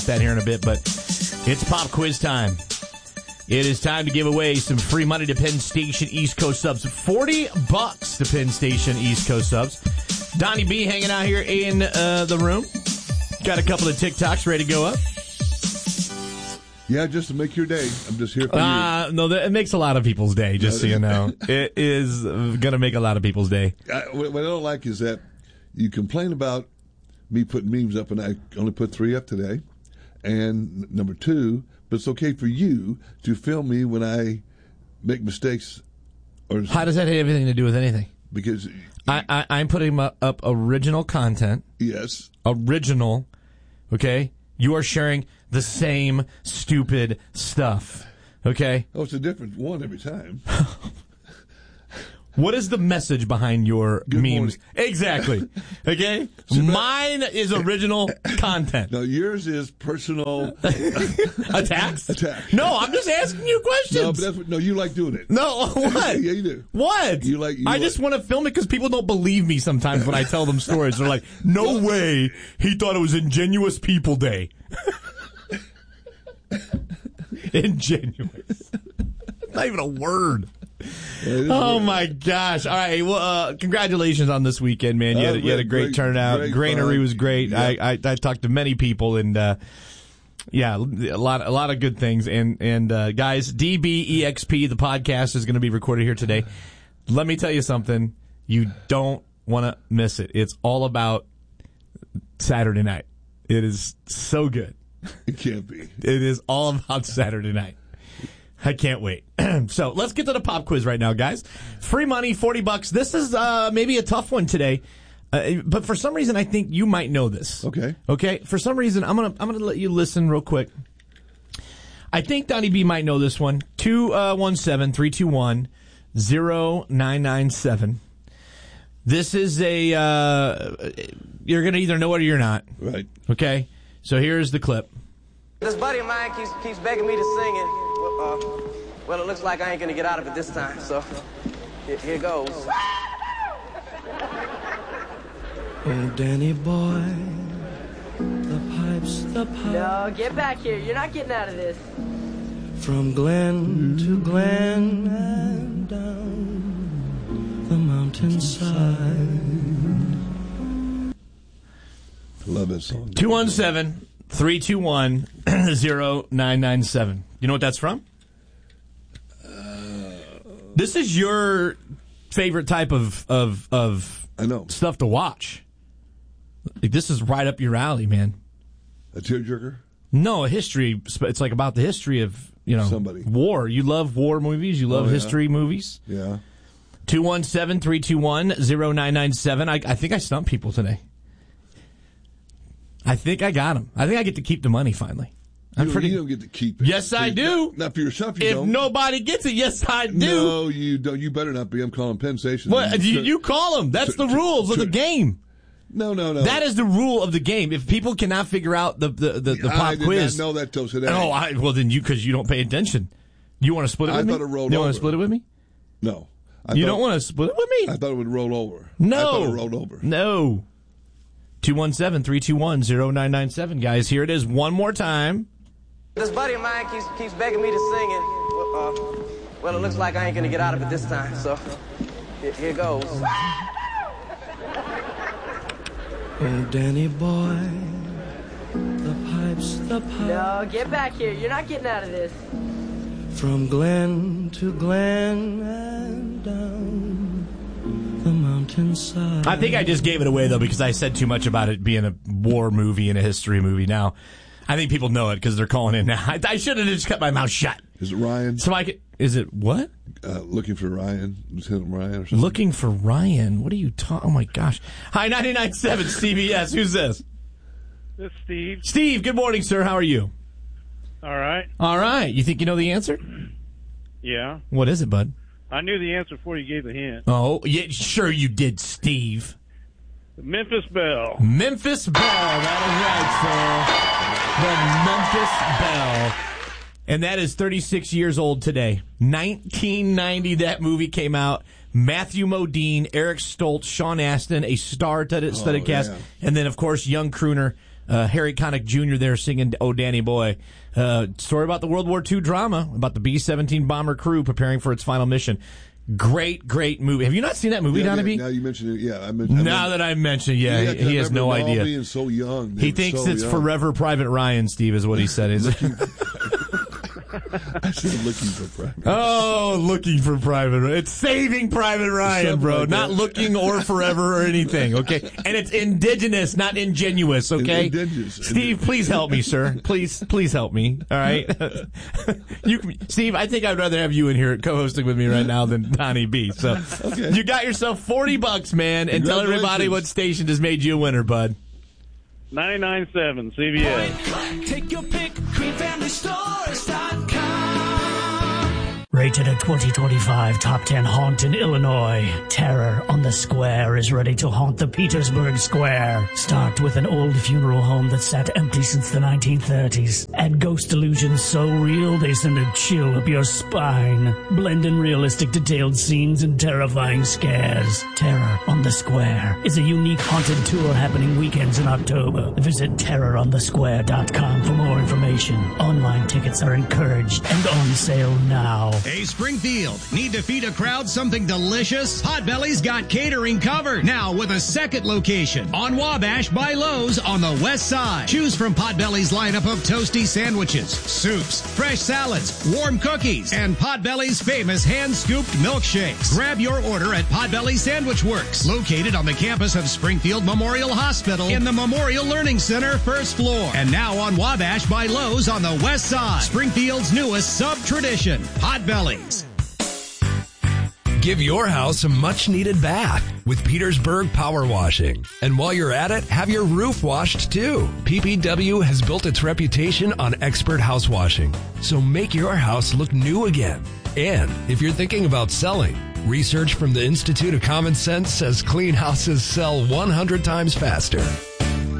that here in a bit, but it's pop quiz time. It is time to give away some free money to Penn Station East Coast subs. $40 to Penn Station East Coast subs. Donnie B hanging out here in the room. Got a couple of TikToks ready to go up. Yeah, just to make your day. I'm just here for you. No, it makes a lot of people's day, just so you know. It is going to make a lot of people's day. What I don't like is that you complain about me putting memes up, and I only put 3 up today. And number 2, but it's okay for you to film me when I make mistakes. Or how does that have anything to do with anything? Because I'm putting up original content. Yes. Original. Okay? You are sharing the same stupid stuff. Okay? Oh, it's a different one every time. What is the message behind your Good memes? morning. Exactly. Okay? Mine is original content. No, yours is personal attacks. No, I'm just asking you questions. No, but you like doing it. No, what? Yeah, you do. What? I just want to film it because people don't believe me sometimes when I tell them stories. They're like, no way. He thought it was Ingenuous People Day. Ingenuous. Not even a word. Oh my gosh! All right, well, congratulations on this weekend, man. You had a great turnout. Granary was great. Yeah. I talked to many people, and yeah, a lot of good things. And guys, DBEXP, the podcast, is going to be recorded here today. Let me tell you something. You don't want to miss it. It's all about Saturday night. It is so good. It can't be. It is all about Saturday night. I can't wait. So let's get to the pop quiz right now, guys. Free money, $40. This is maybe a tough one today, but for some reason I think you might know this. Okay. Okay. For some reason I'm gonna let you listen real quick. I think Donnie B might know this one. 217-321-0997. This is you're gonna either know it or you're not. Right. Okay. So here's the clip. This buddy of mine keeps begging me to sing it. Well, it looks like I ain't gonna get out of it this time, so here goes. Oh, Danny boy, the pipes. No, get back here. You're not getting out of this. From Glen to Glen and down the mountainside. Love that song. 217-321-0997. You know what that's from? This is your favorite type of I know. stuff to watch. Like, this is right up your alley, man. A tearjerker? No, a history. It's like about the history of, somebody. War. You love war movies. You love history movies. Yeah. 217-321-0997. I think I stumped people today. I think I got them. I think I get to keep the money finally. You don't get to keep it. Yes, I do. Not for yourself, you if don't. nobody gets it, yes, I do. No, you don't. You better not be. I'm calling Penn Station. What? You call them. That's the rules of the game. No. That is the rule of the game. If people cannot figure out the pop quiz. I did not know that till today. Oh, well, then because you don't pay attention. You want to split it with me? I thought it rolled over. You want to split it with me? No. You don't want to split it with me? I thought it would roll over. No. I thought it rolled over. No. 217-321-0997, guys. Here it is one more time. This buddy of mine keeps begging me to sing it. Well, it looks like I ain't gonna get out of it this time, so here goes. Oh, Danny boy, the pipes. No, get back here. You're not getting out of this. From Glen to Glen and down the mountainside. I think I just gave it away, though, because I said too much about it being a war movie and a history movie. Now, I think people know it because they're calling in now. I should have just kept my mouth shut. Is it Ryan? So is it what? Looking for Ryan. Lieutenant Ryan or something? Looking for Ryan? What are you talking? Oh, my gosh. Hi, 99.7 CBS. Who's this? This is Steve. Steve, good morning, sir. How are you? All right. All right. You think you know the answer? Yeah. What is it, bud? I knew the answer before you gave the hint. Oh, yeah, sure you did, Steve. The Memphis Belle. Memphis Belle. That is right, sir. The Memphis Belle. And that is 36 years old today. 1990, that movie came out. Matthew Modine, Eric Stoltz, Sean Astin, a star-studded cast. Yeah. And then, of course, young crooner Harry Connick Jr. there singing "Oh Danny Boy." Story about the World War II drama about the B-17 bomber crew preparing for its final mission. Great movie. Have you not seen that movie, Donnaby? Now you mentioned it. Yeah, now that I mentioned, he has no idea. Being so young, he thinks it's Forever Private Ryan. Steve is what he said. I said looking for Private. Oh, looking for Private Ryan. It's Saving Private Ryan, bro. Like not looking or forever or anything, okay? And it's indigenous, not ingenuous, okay? Indigenous. Steve, please help me, sir. Please help me, all right? Steve, I think I'd rather have you in here co-hosting with me right now than Donnie B. So okay. You got yourself $40, man, and tell everybody what station has made you a winner, bud. 99.7 CBS. Take your pick, QueenFamilyStores.com. Rated a 2025 Top 10 haunt in Illinois, Terror on the Square is ready to haunt the Petersburg Square. Start with an old funeral home that sat empty since the 1930s. Add ghost illusions so real they send a chill up your spine. Blend in realistic detailed scenes and terrifying scares. Terror on the Square is a unique haunted tour happening weekends in October. Visit terroronthe.square.com for more information. Online tickets are encouraged and on sale now. Hey, Springfield, need to feed a crowd something delicious? Potbelly's got catering covered. Now with a second location on Wabash by Lowe's on the west side. Choose from Potbelly's lineup of toasty sandwiches, soups, fresh salads, warm cookies, and Potbelly's famous hand-scooped milkshakes. Grab your order at Potbelly Sandwich Works, located on the campus of Springfield Memorial Hospital in the Memorial Learning Center, first floor. And now on Wabash by Lowe's on the west side. Springfield's newest sub-tradition, Potbelly's. Give your house a much-needed bath with Petersburg Power Washing. And while you're at it, have your roof washed too. PPW has built its reputation on expert house washing. So make your house look new again. And if you're thinking about selling, research from the Institute of Common Sense says clean houses sell 100 times faster.